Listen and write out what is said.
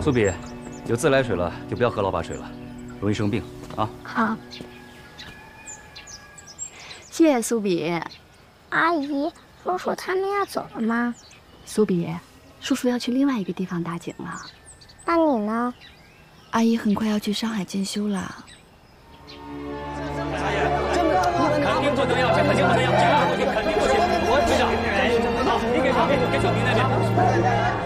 苏比，有自来水了就不要喝老把水了，容易生病啊。 好，谢谢苏比。 阿姨，叔叔他们要走了吗？ 苏比，叔叔要去另外一个地方打井了。 那你呢？ 阿姨很快要去上海进修了。 肯定坐灯要去，肯定坐灯要去，肯定过去。我队长，好，你给小平那边。